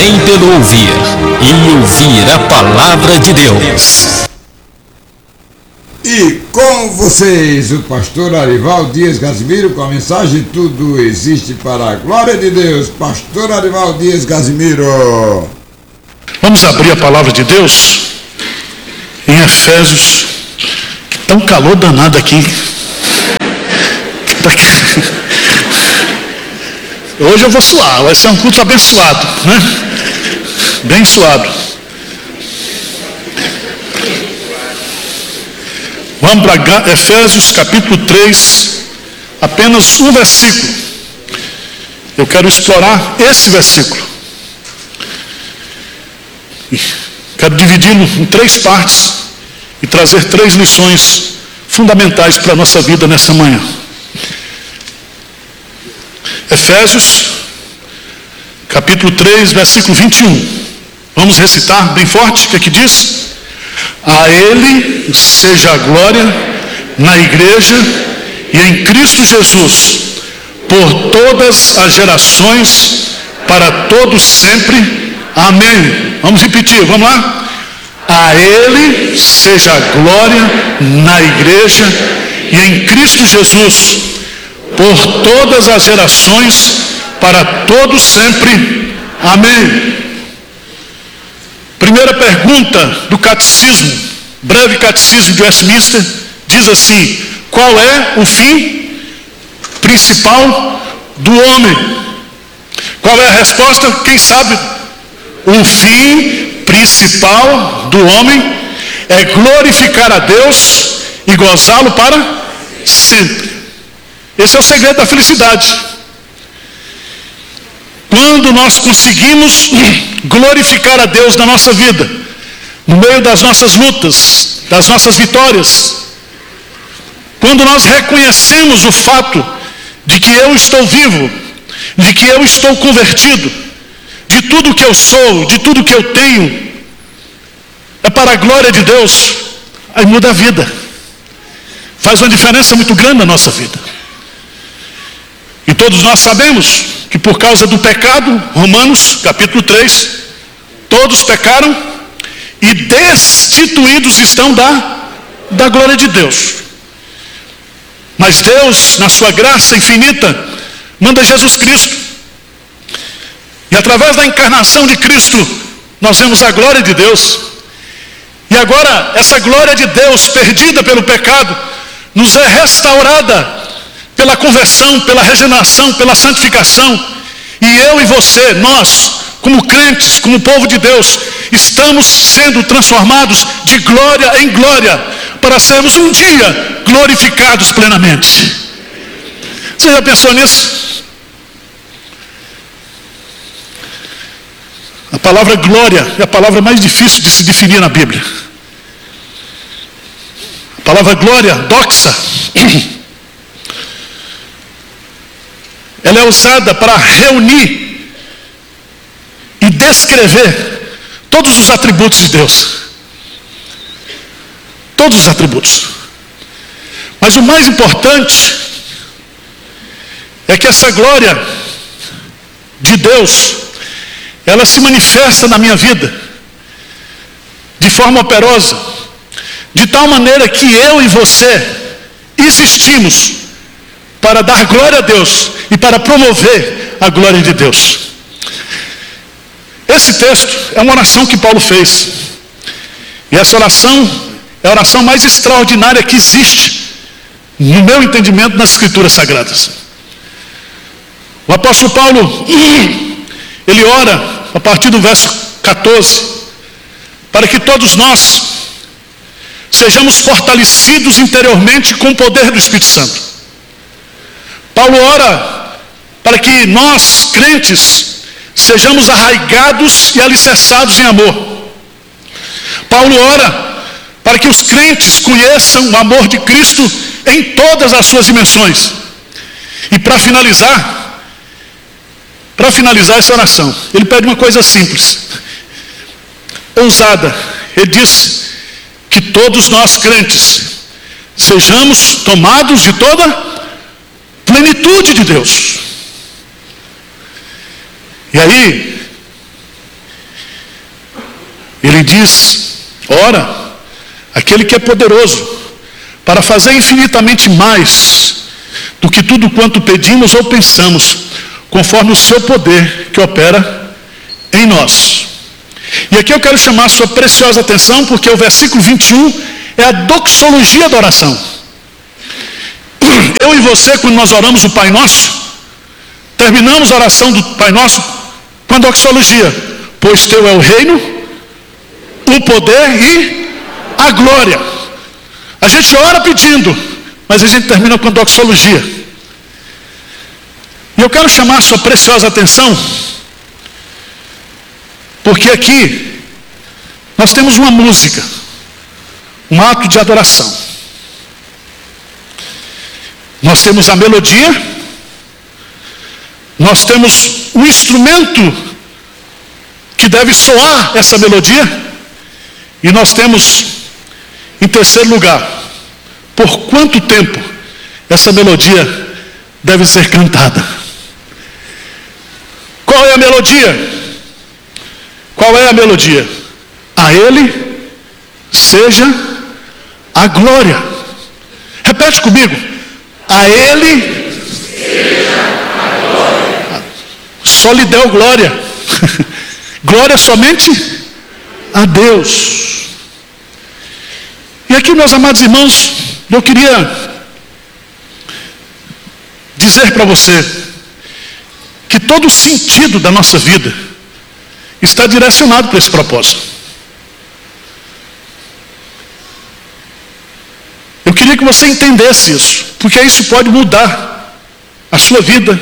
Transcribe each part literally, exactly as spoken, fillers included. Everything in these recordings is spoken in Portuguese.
vem pelo ouvir, e ouvir a palavra de Deus. E com vocês, o pastor Arival Dias Casimiro, com a mensagem Tudo Existe para a Glória de Deus. Pastor Arival Dias Casimiro. Vamos abrir a palavra de Deus em Efésios. Que tá um calor danado aqui. Hoje eu vou suar, vai ser um culto abençoado, né? Bem suado. Vamos para Efésios capítulo três, apenas um versículo. Eu quero explorar esse versículo. Quero dividi-lo em três partes e trazer três lições fundamentais para a nossa vida nessa manhã. Efésios, capítulo três, versículo vinte e um. Vamos recitar bem forte, o que é que diz? A Ele seja a glória na igreja e em Cristo Jesus, por todas as gerações, para todos sempre. Amém. Vamos repetir, vamos lá? A Ele seja a glória na igreja e em Cristo Jesus, por todas as gerações, para todos sempre. Amém. Primeira pergunta do catecismo, breve catecismo de Westminster, diz assim: qual é o fim principal do homem? Qual é a resposta? Quem sabe? O fim principal do homem é glorificar a Deus e gozá-lo para sempre. Esse é o segredo da felicidade. Quando nós conseguimos glorificar a Deus na nossa vida, no meio das nossas lutas, das nossas vitórias, quando nós reconhecemos o fato de que eu estou vivo, de que eu estou convertido, de tudo que eu sou, de tudo que eu tenho, é para a glória de Deus, aí muda a vida. Faz uma diferença muito grande na nossa vida. E todos nós sabemos que por causa do pecado, Romanos capítulo três, todos pecaram e destituídos estão da, da glória de Deus. Mas Deus, na sua graça infinita, manda Jesus Cristo. E através da encarnação de Cristo, nós vemos a glória de Deus. E agora, essa glória de Deus, perdida pelo pecado, nos é restaurada pela conversão, pela regeneração, pela santificação. E eu e você, nós, como crentes, como povo de Deus, estamos sendo transformados de glória em glória, para sermos um dia glorificados plenamente. Você já pensou nisso? A palavra glória é a palavra mais difícil de se definir na Bíblia. A palavra glória, doxa, ela é usada para reunir e descrever todos os atributos de Deus. Todos os atributos. Mas o mais importante é que essa glória de Deus, ela se manifesta na minha vida de forma operosa, de tal maneira que eu e você existimos para dar glória a Deus e para promover a glória de Deus. Esse texto é uma oração que Paulo fez. E essa oração é a oração mais extraordinária que existe, no meu entendimento, nas Escrituras Sagradas. O apóstolo Paulo, ele ora a partir do verso catorze, para que todos nós sejamos fortalecidos interiormente com o poder do Espírito Santo. Paulo ora para que nós, crentes, sejamos arraigados e alicerçados em amor. Paulo ora para que os crentes conheçam o amor de Cristo em todas as suas dimensões. E para finalizar, para finalizar essa oração, ele pede uma coisa simples, ousada. Ele diz que todos nós, crentes, sejamos tomados de toda plenitude de Deus. E aí, Ele diz: ora, aquele que é poderoso para fazer infinitamente mais do que tudo quanto pedimos ou pensamos, conforme o seu poder que opera em nós. E aqui eu quero chamar a sua preciosa atenção, porque o versículo vinte e um é a doxologia da oração. Eu e você, quando nós oramos o Pai Nosso, terminamos a oração do Pai Nosso com a doxologia: pois teu é o reino, o poder e a glória. A gente ora pedindo, mas a gente termina com a doxologia. E eu quero chamar a sua preciosa atenção, porque aqui nós temos uma música, um ato de adoração. Nós temos a melodia, nós temos um instrumento que deve soar essa melodia, e nós temos, em terceiro lugar, por quanto tempo essa melodia deve ser cantada. Qual é a melodia? Qual é a melodia? A Ele seja a glória. Repete comigo: a Ele seja a glória. Só lhe deu glória. Glória somente a Deus. E aqui, meus amados irmãos, eu queria dizer para você que todo o sentido da nossa vida está direcionado para esse propósito. Eu queria que você entendesse isso, porque isso pode mudar a sua vida,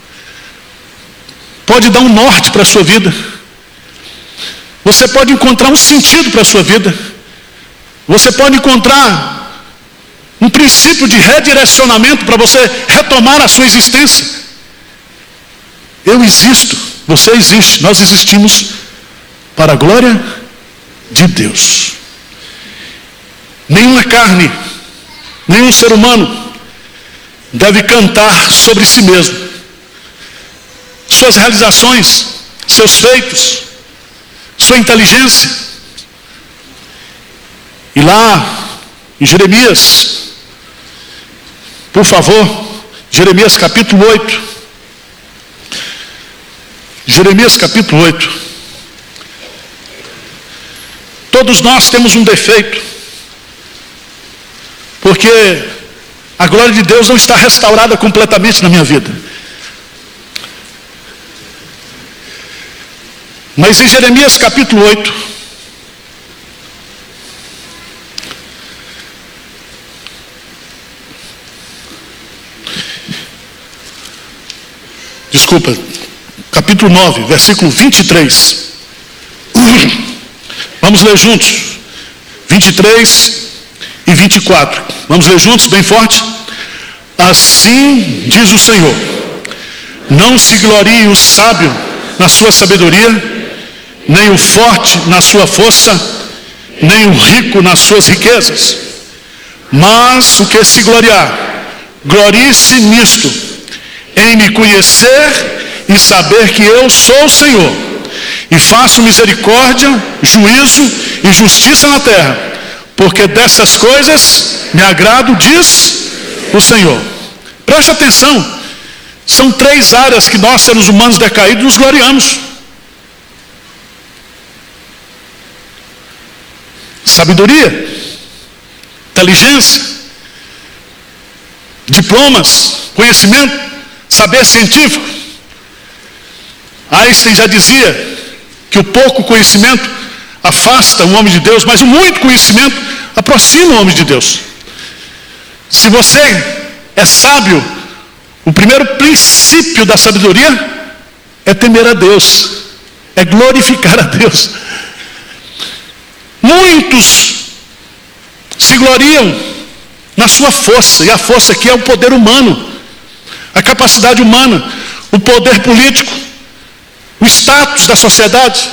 pode dar um norte para a sua vida, você pode encontrar um sentido para a sua vida, você pode encontrar um princípio de redirecionamento para você retomar a sua existência. Eu existo, você existe, nós existimos para a glória de Deus. Nenhuma carne, nenhum ser humano deve cantar sobre si mesmo, suas realizações, seus feitos, sua inteligência. E lá em Jeremias, por favor, Jeremias capítulo oito, Jeremias capítulo oito. Todos nós temos um defeito, porque a glória de Deus não está restaurada completamente na minha vida. Mas em Jeremias capítulo oito, desculpa, capítulo nove, versículo vinte e três. Vamos ler juntos, vinte e três e vinte e quatro. Vamos ler juntos, bem forte. Assim diz o Senhor: não se glorie o sábio na sua sabedoria, nem o forte na sua força, nem o rico nas suas riquezas. Mas o que se gloriar, glorie-se nisto, em me conhecer e saber que eu sou o Senhor, e faço misericórdia, juízo e justiça na terra, porque dessas coisas me agrado, diz o Senhor. Preste atenção, são três áreas que nós, seres humanos decaídos, nos gloriamos: sabedoria, inteligência, diplomas, conhecimento, saber científico. Einstein já dizia que o pouco conhecimento afasta o homem de Deus, mas o muito conhecimento aproxima o homem de Deus. Se você é sábio, o primeiro princípio da sabedoria é temer a Deus, é glorificar a Deus. Muitos se gloriam na sua força, e a força aqui é o poder humano, a capacidade humana, o poder político, o status da sociedade.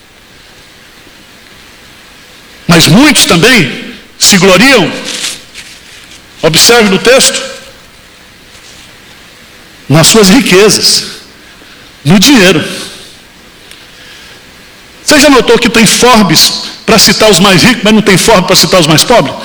Mas muitos também se gloriam, observe no texto, nas suas riquezas, no dinheiro. Você já notou que tem Forbes para citar os mais ricos, mas não tem forma para citar os mais pobres?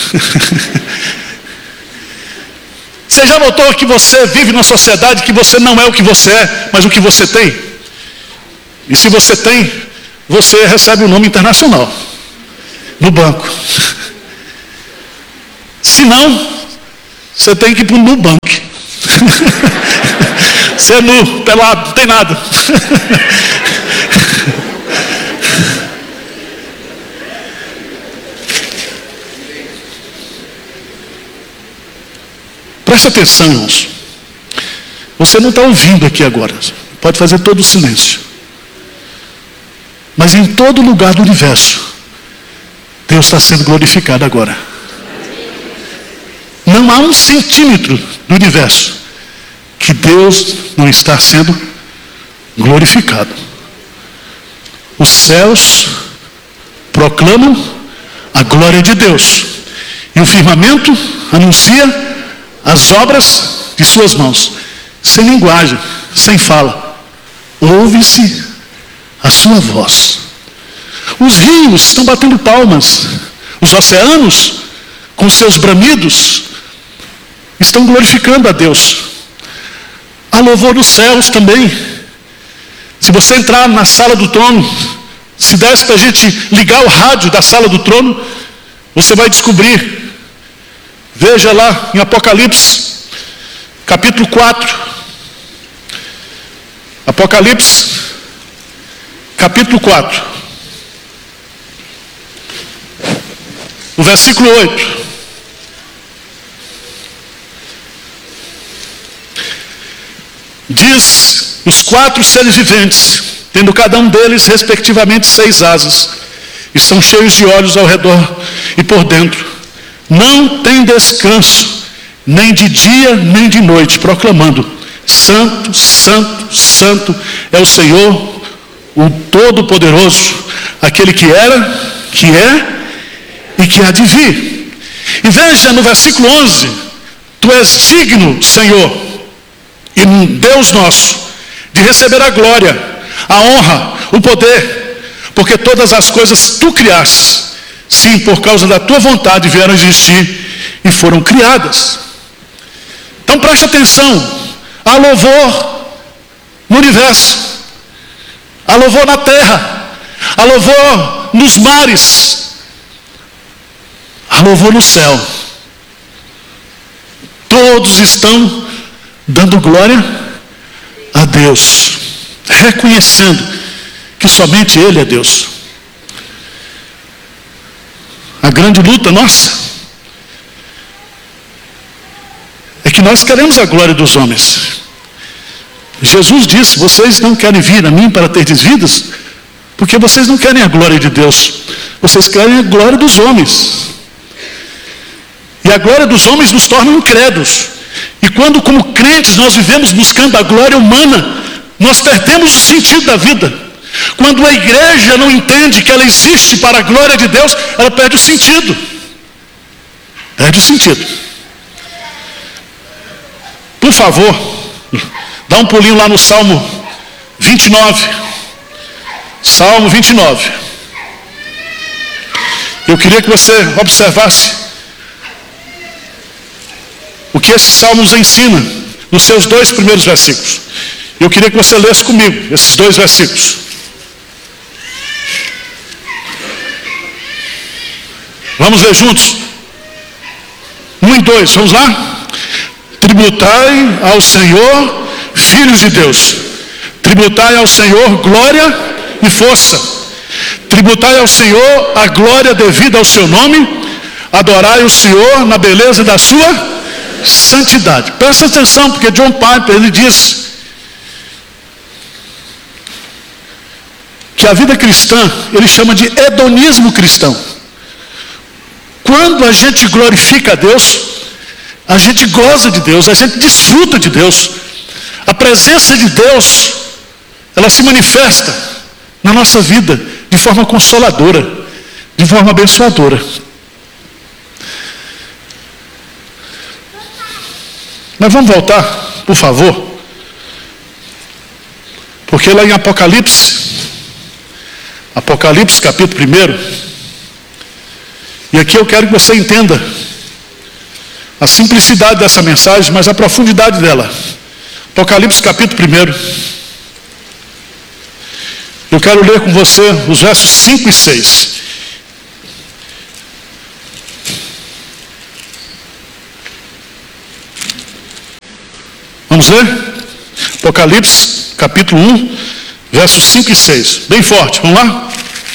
Você já notou que você vive numa sociedade que você não é o que você é, mas o que você tem? E se você tem, você recebe o nome internacional no banco. Se não, você tem que ir para o Nubank. Você é nu, pelado, não tem nada. Preste atenção, irmãos. Você não está ouvindo aqui agora. Pode fazer todo o silêncio. Mas em todo lugar do universo, Deus está sendo glorificado agora. Não há um centímetro do universo que Deus não está sendo glorificado. Os céus proclamam a glória de Deus. E o firmamento anuncia as obras de suas mãos. Sem linguagem, sem fala. Ouve-se a sua voz. Os rios estão batendo palmas. Os oceanos, com seus bramidos, estão glorificando a Deus. Há louvor nos céus também. Se você entrar na sala do trono, se desse para a gente ligar o rádio da sala do trono, você vai descobrir. Veja lá em Apocalipse, capítulo quatro. Apocalipse, capítulo quatro. O versículo oito. Diz: os quatro seres viventes, tendo cada um deles respectivamente seis asas, estão cheios de olhos ao redor e por dentro. Não tem descanso, nem de dia nem de noite, proclamando: Santo, Santo, Santo é o Senhor, o Todo-Poderoso, aquele que era, que é e que há de vir. E veja no versículo onze: Tu és digno, Senhor, e Deus nosso, de receber a glória, a honra, o poder, porque todas as coisas tu criaste, sim, por causa da tua vontade vieram a existir e foram criadas. Então preste atenção, há louvor no universo, há louvor na terra, há louvor nos mares, há louvor no céu. Todos estão dando glória a Deus, reconhecendo que somente Ele é Deus. A grande luta nossa é que nós queremos a glória dos homens. Jesus disse: vocês não querem vir a mim para terdes vidas, porque vocês não querem a glória de Deus, vocês querem a glória dos homens. E a glória dos homens nos torna incrédulos. E quando, como crentes, nós vivemos buscando a glória humana, nós perdemos o sentido da vida. Quando a igreja não entende que ela existe para a glória de Deus, ela perde o sentido. Perde o sentido. Por favor, dá um pulinho lá no Salmo vinte e nove. Salmo vinte e nove. Eu queria que você observasse o que esse Salmo nos ensina nos seus dois primeiros versículos. Eu queria que você lesse comigo esses dois versículos. Vamos ler juntos? Um e dois, vamos lá? Tributai ao Senhor, filhos de Deus. Tributai ao Senhor glória e força. Tributai ao Senhor a glória devida ao seu nome. Adorai o Senhor na beleza da sua santidade. Presta atenção, porque John Piper, ele diz que a vida cristã, ele chama de hedonismo cristão. Quando a gente glorifica a Deus, a gente goza de Deus, a gente desfruta de Deus. A presença de Deus, ela se manifesta na nossa vida de forma consoladora, de forma abençoadora. Mas vamos voltar, por favor, porque lá em Apocalipse, Apocalipse capítulo um, E aqui eu quero que você entenda a simplicidade dessa mensagem, mas a profundidade dela. Apocalipse capítulo primeiro. Eu quero ler com você os versos cinco e seis. Vamos ler? Apocalipse capítulo um, versos cinco e seis. Bem forte, vamos lá?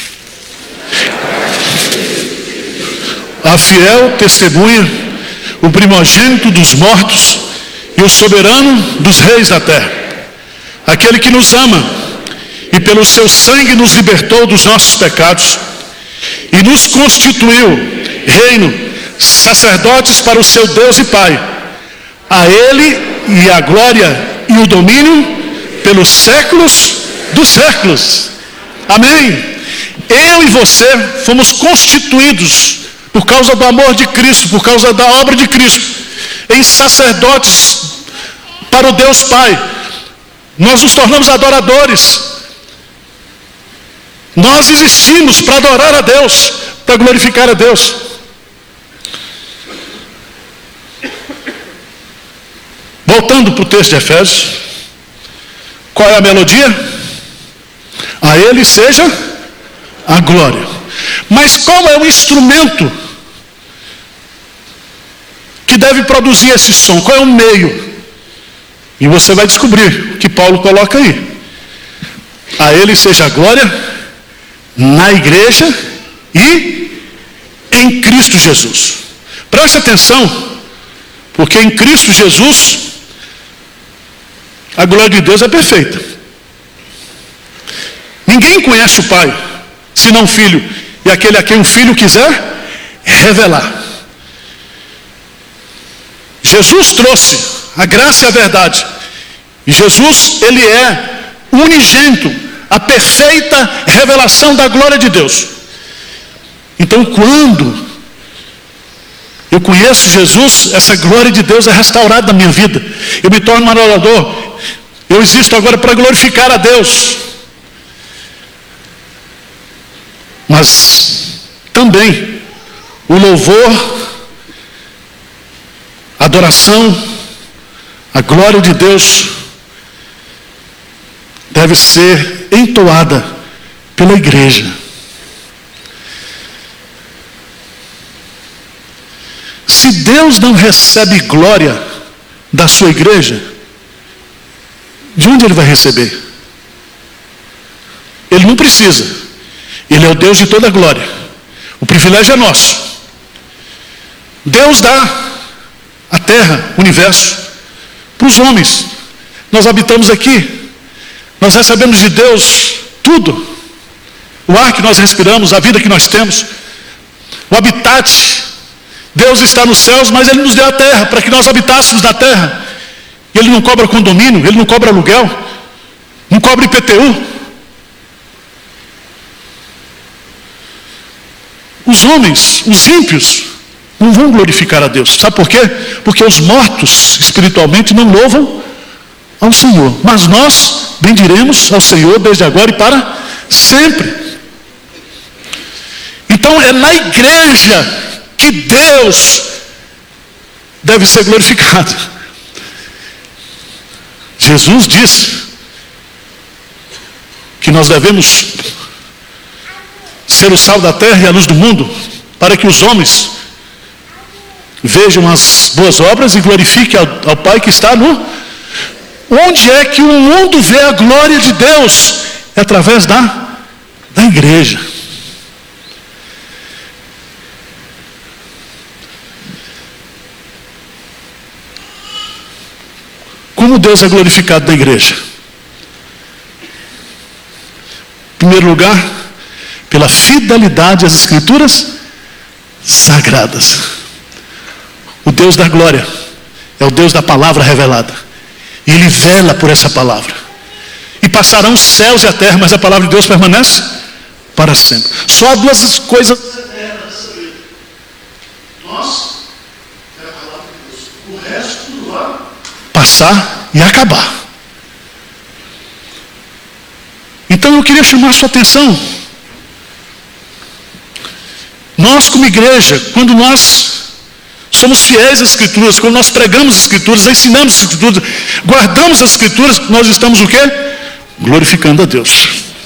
A fiel testemunha, o primogênito dos mortos e o soberano dos reis da terra, aquele que nos ama e pelo seu sangue nos libertou dos nossos pecados e nos constituiu reino, sacerdotes para o seu Deus e Pai. A Ele e a glória e o domínio pelos séculos dos séculos. Amém. Eu e você fomos constituídos por causa do amor de Cristo, por causa da obra de Cristo, em sacerdotes para o Deus Pai. Nós nos tornamos adoradores. Nós existimos para adorar a Deus, para glorificar a Deus. Voltando para o texto de Efésios, qual é a melodia? A Ele seja a glória. Mas qual é o instrumento que deve produzir esse som? Qual é o meio? E você vai descobrir o que Paulo coloca aí. A Ele seja a glória na igreja e em Cristo Jesus. Preste atenção, porque em Cristo Jesus a glória de Deus é perfeita. Ninguém conhece o Pai, senão o Filho, e aquele a quem o Filho quiser revelar. Jesus trouxe a graça e a verdade. E Jesus, Ele é unigênito, a perfeita revelação da glória de Deus. Então, quando eu conheço Jesus, essa glória de Deus é restaurada na minha vida. Eu me torno um adorador. Eu existo agora para glorificar a Deus. Mas também o louvor, a adoração, a glória de Deus deve ser entoada pela igreja. Se Deus não recebe glória da sua igreja, de onde Ele vai receber? Ele não precisa. Ele é o Deus de toda glória. O privilégio é nosso. Deus dá a terra, o universo, para os homens. Nós habitamos aqui. Nós recebemos de Deus tudo. O ar que nós respiramos, a vida que nós temos, o habitat. Deus está nos céus, mas Ele nos deu a terra para que nós habitássemos na terra. E Ele não cobra condomínio, Ele não cobra aluguel, não cobra I P T U. Os homens, os ímpios, não vão glorificar a Deus. Sabe por quê? Porque os mortos espiritualmente não louvam ao Senhor. Mas nós bendiremos ao Senhor desde agora e para sempre. Então é na igreja que Deus deve ser glorificado. Jesus disse que nós devemos ser o sal da terra e a luz do mundo, para que os homens vejam as boas obras e glorifiquem ao, ao Pai que está no... Onde é que o mundo vê a glória de Deus? É através da, da igreja. Como Deus é glorificado na igreja? Em primeiro lugar, pela fidelidade às Escrituras sagradas. O Deus da glória é o Deus da palavra revelada. E Ele vela por essa palavra. E passarão os céus e a terra, mas a palavra de Deus permanece para sempre. Só há duas coisas eternas. Nós é a palavra de Deus. O resto tudo vai passar e acabar. Então eu queria chamar a sua atenção Nós, como igreja, quando nós somos fiéis às Escrituras, quando nós pregamos as Escrituras, ensinamos as Escrituras, guardamos as Escrituras, nós estamos o quê? Glorificando a Deus.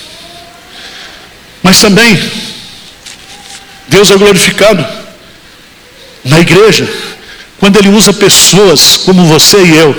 Mas também, Deus é glorificado na igreja, quando Ele usa pessoas como você e eu,